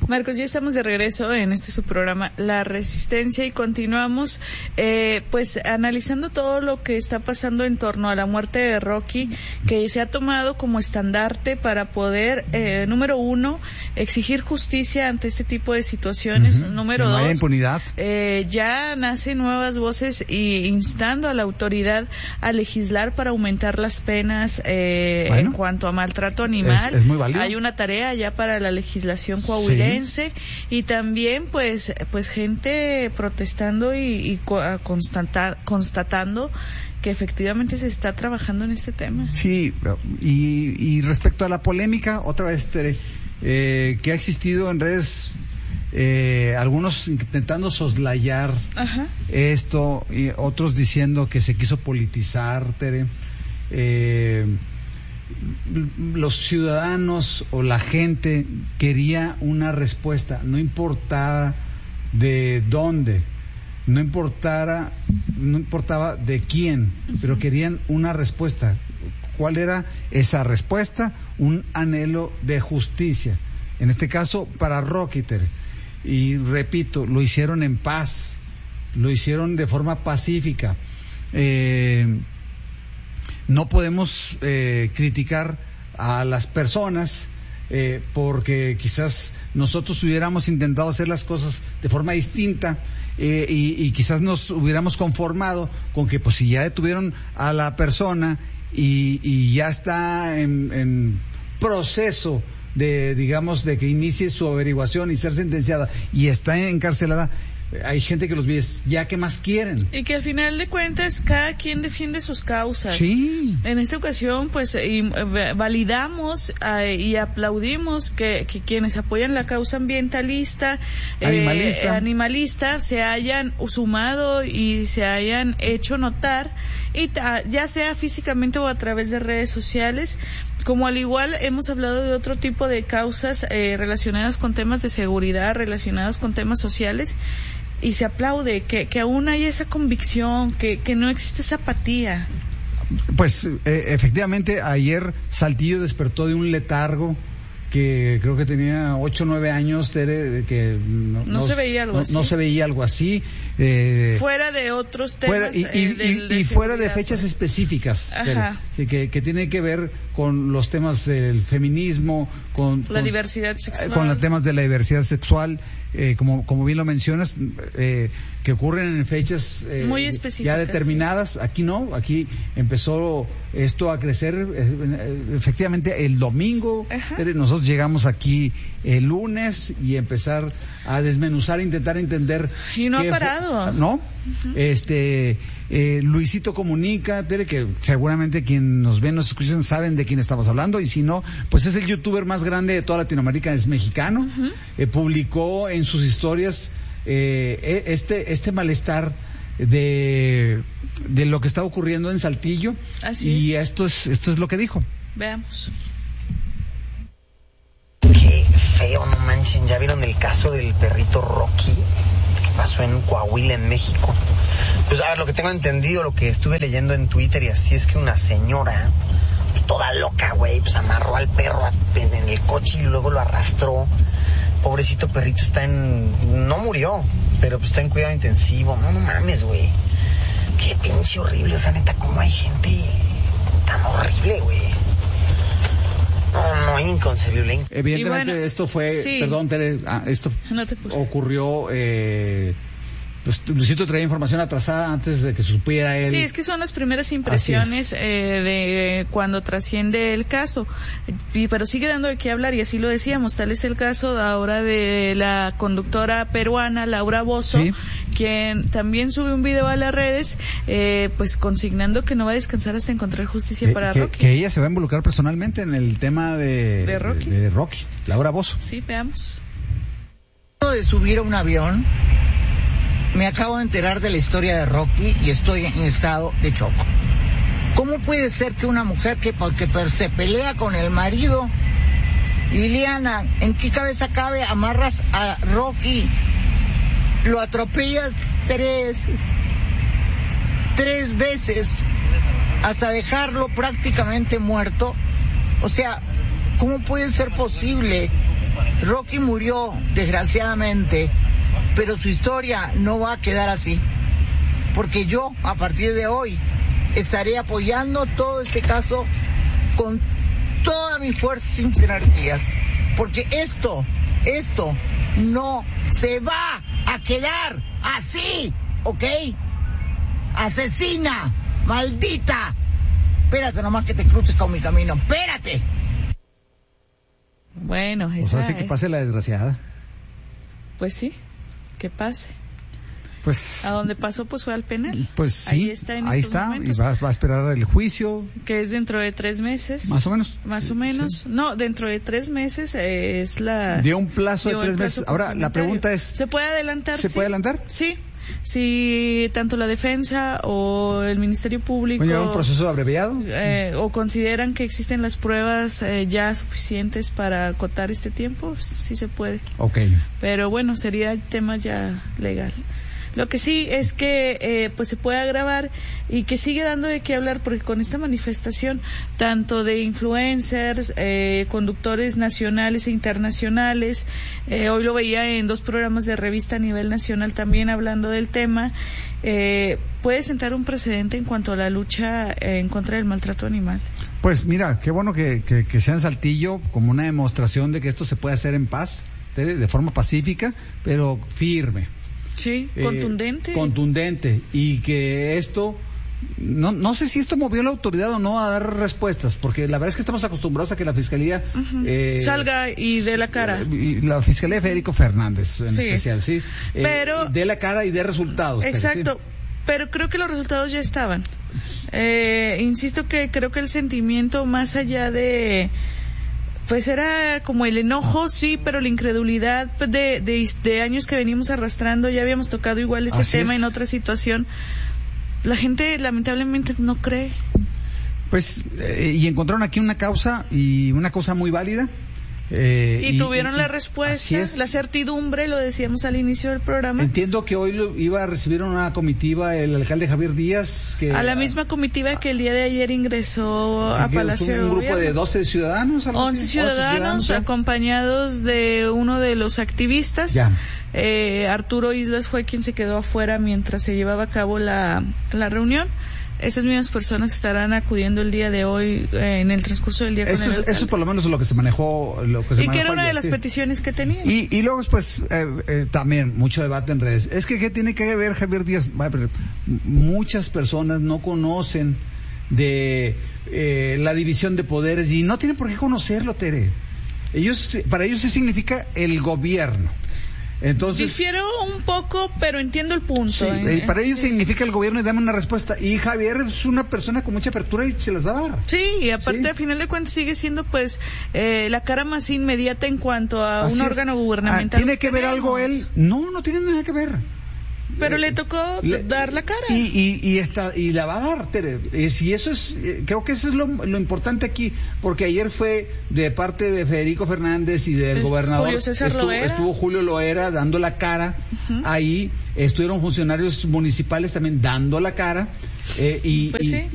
Marcos, ya estamos de regreso en su programa La Resistencia y continuamos pues analizando todo lo que está pasando en torno a la muerte de Rocky, que se ha tomado como estandarte para poder, número uno, exigir justicia ante este tipo de situaciones. Número que no dos, haya impunidad. Ya nacen nuevas voces instando a la autoridad a legislar para aumentar las penas en cuanto a maltrato animal. Es muy válido. Hay una tarea ya para la legislación coahuilense. Y también pues gente protestando y constatando que efectivamente se está trabajando en este tema. Sí, y respecto a la polémica, otra vez, Tere, que ha existido en redes, algunos intentando soslayar esto, y otros diciendo que se quiso politizar, Tere. Los ciudadanos o la gente quería una respuesta, no importaba de dónde, no importaba de quién, pero querían una respuesta. ¿Cuál era esa respuesta? Un anhelo de justicia, en este caso para Rocky, Tere. Y repito, lo hicieron en paz, lo hicieron de forma pacífica. No podemos criticar a las personas porque quizás nosotros hubiéramos intentado hacer las cosas de forma distinta y quizás nos hubiéramos conformado con que pues si ya detuvieron a la persona y ya está en proceso de, digamos, de que inicie su averiguación y ser sentenciada y está encarcelada, hay gente que los ve, ya que más quieren. Y que al final de cuentas cada quien defiende sus causas. Sí. En esta ocasión pues validamos y aplaudimos que quienes apoyan la causa ambientalista, animalista se hayan sumado y se hayan hecho notar, y ya sea físicamente o a través de redes sociales, como al igual hemos hablado de otro tipo de causas relacionadas con temas de seguridad, relacionadas con temas sociales. Y se aplaude que aún hay esa convicción, que no existe esa apatía. Pues efectivamente ayer Saltillo despertó de un letargo que creo que tenía 8 o 9 años, Tere, que no se veía algo así. No se veía algo así. Fuera de otros temas. Y fuera de fechas específicas, Tere, que tiene que ver con los temas del feminismo, con diversidad sexual. Con los temas de la diversidad sexual, como bien lo mencionas, que ocurren en fechas muy específicas, ya determinadas. Sí. Aquí no, aquí empezó esto a crecer efectivamente el domingo. Nosotros llegamos aquí el lunes y empezar a desmenuzar, intentar entender. Y no ha parado. ¿No? Luisito Comunica, Tere, que seguramente quien nos ve, nos escuchan, saben de quién estamos hablando, y si no, pues es el youtuber más grande de toda Latinoamérica, es mexicano. Publicó en sus historias este malestar de lo que está ocurriendo en Saltillo. Así es. Esto es lo que dijo. Veamos. Qué feo, no manchen. ¿Ya vieron el caso del perrito Rocky que pasó en Coahuila, en México? Pues a ver, lo que tengo entendido, lo que estuve leyendo en Twitter y así, es que una señora, pues toda loca, güey, pues amarró al perro en el coche y luego lo arrastró. Pobrecito perrito no murió, pero pues está en cuidado intensivo. No mames, güey. Qué pinche horrible, o sea, neta, cómo hay gente tan horrible, güey. No, inconcebible. Evidentemente esto fue, sí. Perdón, Tere, esto ocurrió, pues Luisito traía información atrasada antes de que supiera él. Sí, es que son las primeras impresiones de cuando trasciende el caso, pero sigue dando de qué hablar, y así lo decíamos. Tal es el caso ahora de la conductora peruana Laura Bozzo, quien también sube un video a las redes, pues consignando que no va a descansar hasta encontrar justicia para Rocky. Que ella se va a involucrar personalmente en el tema de Rocky, Laura Bozzo. Sí, veamos. De subir a un avión, me acabo de enterar de la historia de Rocky y estoy en estado de shock. ¿Cómo puede ser que una mujer porque se pelea con el marido, Liliana, ¿en qué cabeza cabe? Amarras a Rocky, lo atropellas tres veces hasta dejarlo prácticamente muerto? O sea, ¿cómo puede ser posible Rocky murió, desgraciadamente, pero su historia no va a quedar así. Porque yo, a partir de hoy, estaré apoyando todo este caso con todas mis fuerzas y mis energías. Porque esto no se va a quedar así, ¿ok? Asesina, maldita. Espérate nomás que te cruces con mi camino, espérate. Bueno, esa... O sea, que pase la desgraciada. Pues sí, que pase. Pues... ¿A dónde pasó? Pues fue al penal. Pues sí, ahí está momentos, y va a esperar el juicio. Que es dentro de 3 meses. Más o menos. Más o menos. Sí. No, dentro de 3 meses es la... Dio un plazo de 3 meses. Ahora, la pregunta es... ¿Se puede adelantar? ¿Se puede adelantar? Sí. Si tanto la defensa o el Ministerio Público ¿lleva un proceso abreviado? O consideran que existen las pruebas ya suficientes para acotar este tiempo, sí se puede. Okay. Pero bueno, sería el tema ya legal. Lo que sí es que pues se puede agravar y que sigue dando de qué hablar, porque con esta manifestación tanto de influencers, conductores nacionales e internacionales, hoy lo veía en 2 programas de revista a nivel nacional también hablando del tema, puede sentar un precedente en cuanto a la lucha en contra del maltrato animal. Pues mira, qué bueno que sea en Saltillo como una demostración de que esto se puede hacer en paz, de forma pacífica, pero firme. Sí, contundente. Contundente, y que esto, no sé si esto movió a la autoridad o no a dar respuestas, porque la verdad es que estamos acostumbrados a que la Fiscalía... salga y dé la cara. Y la Fiscalía de Federico Fernández, en especial, sí. Pero... dé la cara y dé resultados. Exacto, pero creo que los resultados ya estaban. Insisto que creo que el sentimiento más allá de... Pues era como el enojo, sí, pero la incredulidad de años que venimos arrastrando, ya habíamos tocado igual ese tema en otra situación. La gente lamentablemente no cree. Pues, y encontraron aquí una causa, y una causa muy válida. Y tuvieron la respuesta, la certidumbre, lo decíamos al inicio del programa. Entiendo que hoy iba a recibir una comitiva el alcalde Javier Díaz. A la misma comitiva que el día de ayer ingresó a Palacio de Gobierno. Un grupo de 12 ciudadanos. 11 ciudadanos acompañados de uno de los activistas. Arturo Islas fue quien se quedó afuera mientras se llevaba a cabo la reunión. Esas mismas personas estarán acudiendo el día de hoy en el transcurso del día con el alcalde. Eso es por lo menos lo que se manejó. Y que era una de las peticiones que tenía. Y luego pues también mucho debate en redes. Es que ¿qué tiene que ver Javier Díaz? Muchas personas no conocen de la división de poderes y no tienen por qué conocerlo, Tere. Para ellos sí significa el gobierno. Entonces, difiero un poco, pero entiendo el punto. Sí, para ellos significa el gobierno y dame una respuesta. Y Javier es una persona con mucha apertura y se las va a dar. Sí, y aparte al final de cuentas sigue siendo pues la cara más inmediata en cuanto a un órgano gubernamental. ¿Tiene que ver algo él? No tiene nada que ver. Pero le tocó dar la cara. Y la va a dar, Tere. Y eso es, creo que eso es lo importante aquí, porque ayer fue de parte de Federico Fernández y del gobernador. Julio César Loera. Estuvo Julio Loera dando la cara. Ahí estuvieron funcionarios municipales también dando la cara. Y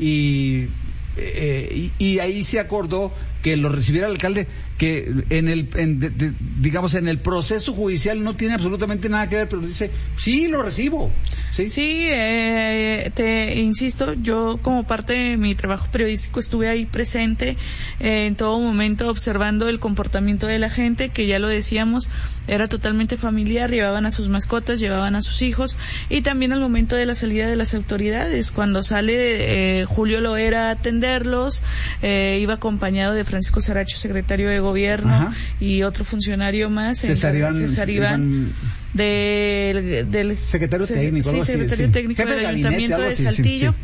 ahí se acordó que lo recibiera el alcalde, que digamos en el proceso judicial no tiene absolutamente nada que ver, pero dice, sí, lo recibo. Sí, te insisto, yo como parte de mi trabajo periodístico estuve ahí presente en todo momento observando el comportamiento de la gente, que ya lo decíamos, era totalmente familiar, llevaban a sus mascotas, llevaban a sus hijos, y también al momento de la salida de las autoridades, cuando sale Julio Loera a atenderlos, iba acompañado de Francisco Saracho, secretario de Gobierno, y otro funcionario más, César Iván, del secretario técnico, secretario técnico del Ayuntamiento de Saltillo.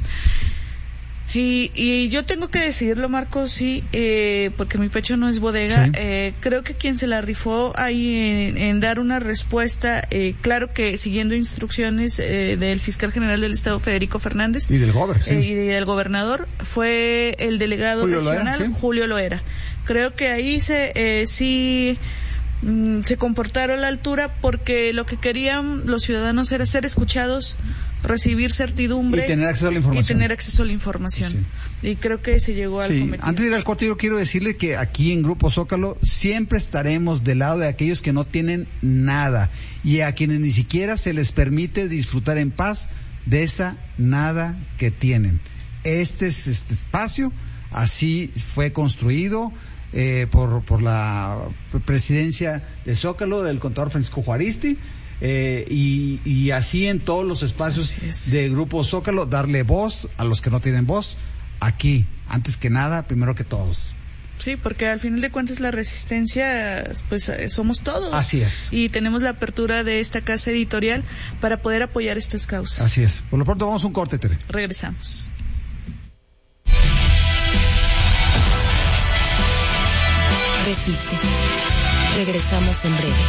Y yo tengo que decidirlo, Marcos, sí, porque mi pecho no es bodega. Creo que quien se la rifó ahí en dar una respuesta, claro que siguiendo instrucciones del fiscal general del Estado, Federico Fernández, y del gobernador, fue el delegado regional, Julio Loera. Creo que ahí sí se comportaron a la altura, porque lo que querían los ciudadanos era ser escuchados recibir certidumbre y tener acceso a la información. Sí. Y creo que se llegó al cometido. Antes de ir al corte, yo quiero decirle que aquí en Grupo Zócalo siempre estaremos del lado de aquellos que no tienen nada y a quienes ni siquiera se les permite disfrutar en paz de esa nada que tienen. Este espacio así fue construido por la presidencia de Zócalo, del contador Francisco Juaristi, y así en todos los espacios de Grupo Zócalo, darle voz a los que no tienen voz, aquí, antes que nada, primero que todos. Sí, porque al final de cuentas la resistencia, pues somos todos. Así es. Y tenemos la apertura de esta casa editorial para poder apoyar estas causas. Así es. Por lo pronto vamos a un corte, Tere. Regresamos. Resiste. Regresamos en breve.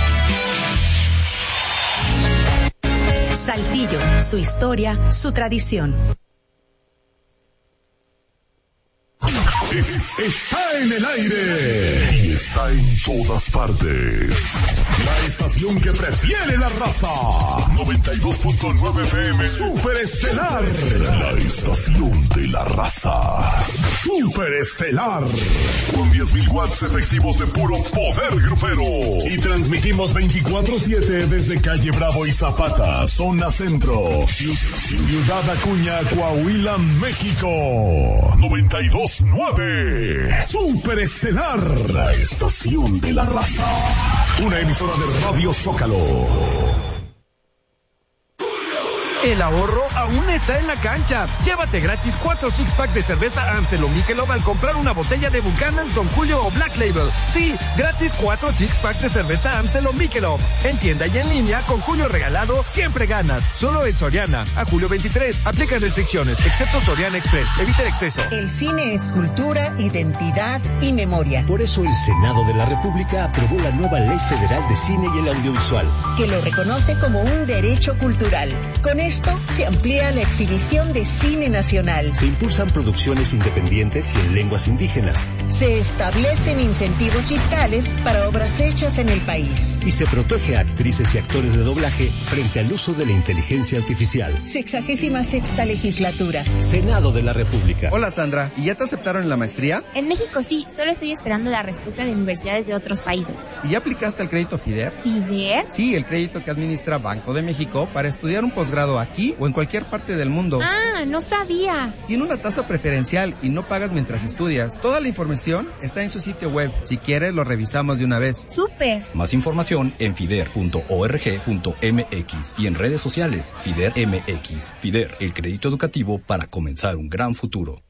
Saltillo, su historia, su tradición. Está en el aire y está en todas partes. La estación que prefiere la raza. 92.9 FM Superestelar. La estación de la raza. Superestelar. Con 10.000 watts efectivos de puro poder grupero. Y transmitimos 24/7 desde Calle Bravo y Zapata, zona centro. Ciudad Acuña, Coahuila, México. 92.9 Superestelar, la estación de la raza. Una emisora de Radio Zócalo. El ahorro aún está en la cancha. Llévate gratis 4 six-pack de cerveza Amstel o Michelob al comprar una botella de Buchanan's, Don Julio o Black Label. Sí, gratis 4 six-pack de cerveza Amstel o Michelob. En tienda y en línea, con Julio regalado, siempre ganas. Solo en Soriana. A julio 23. Aplican restricciones, excepto Soriana Express. Evita el exceso. El cine es cultura, identidad y memoria. Por eso el Senado de la República aprobó la nueva Ley Federal de Cine y el Audiovisual, que lo reconoce como un derecho cultural. Con esto se amplía la exhibición de cine nacional. Se impulsan producciones independientes y en lenguas indígenas. Se establecen incentivos fiscales para obras hechas en el país. Y se protege a actrices y actores de doblaje frente al uso de la inteligencia artificial. 66ª legislatura. Senado de la República. Hola Sandra, ¿y ya te aceptaron en la maestría? En México sí, solo estoy esperando la respuesta de universidades de otros países. ¿Y ya aplicaste el crédito FIDER? ¿FIDER? Sí, el crédito que administra Banco de México para estudiar un posgrado aquí o en cualquier parte del mundo. Ah, no sabía. Tiene una tasa preferencial y no pagas mientras estudias. Toda la información está en su sitio web. Si quieres, lo revisamos de una vez. ¡Súper! Más información en fider.org.mx y en redes sociales FIDER MX. FIDER, el crédito educativo para comenzar un gran futuro.